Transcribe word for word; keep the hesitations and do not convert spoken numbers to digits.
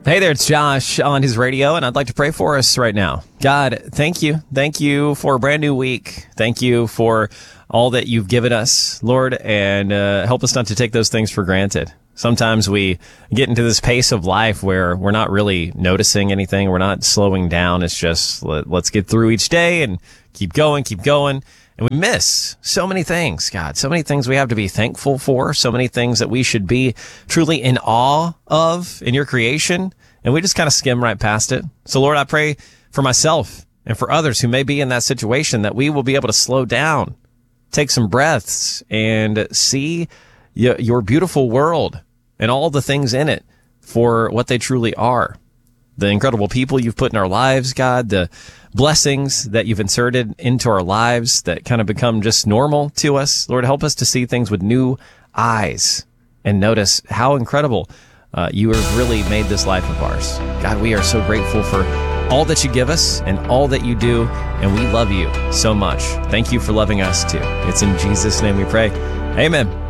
Hey there, it's Josh on his radio, and I'd like to pray for us right now. God, thank you. Thank you for a brand new week. Thank you for all that you've given us, Lord, and uh, help us not to take those things for granted. Sometimes we get into this pace of life where we're not really noticing anything. We're not slowing down. It's just let, let's get through each day and keep going, keep going. And we miss so many things, God, so many things we have to be thankful for, so many things that we should be truly in awe of in your creation. And we just kind of skim right past it. So, Lord, I pray for myself and for others who may be in that situation that we will be able to slow down, take some breaths, and see y- your beautiful world and all the things in it for what they truly are. The incredible people you've put in our lives, God, the blessings that you've inserted into our lives that kind of become just normal to us. Lord, help us to see things with new eyes and notice how incredible uh, you have really made this life of ours. God, we are so grateful for all that you give us and all that you do, and we love you so much. Thank you for loving us too. It's in Jesus' name we pray. Amen.